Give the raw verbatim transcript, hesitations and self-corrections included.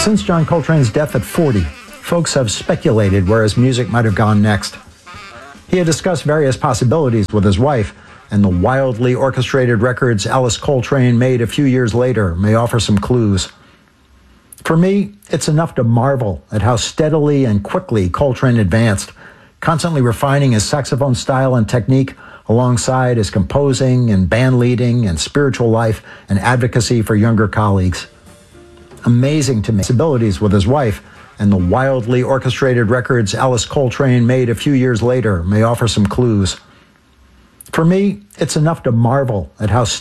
Since John Coltrane's death at forty, folks have speculated where his music might have gone next. He had discussed various possibilities with his wife, and the wildly orchestrated records Alice Coltrane made a few years later may offer some clues. For me, it's enough to marvel at how steadily and quickly Coltrane advanced, constantly refining his saxophone style and technique alongside his composing and band leading and spiritual life and advocacy for younger colleagues. Amazing to me, his abilities with his wife, and the wildly orchestrated records Alice Coltrane made a few years later may offer some clues. For me, it's enough to marvel at how